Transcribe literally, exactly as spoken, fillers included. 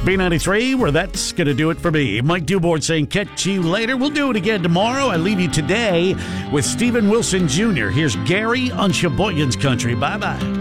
B ninety-three, where that's going to do it for me. Mike Dewborn saying catch you later. We'll do it again tomorrow. I leave you today with Steven Wilson Junior Here's Gary on Sheboygan's Country. Bye-bye.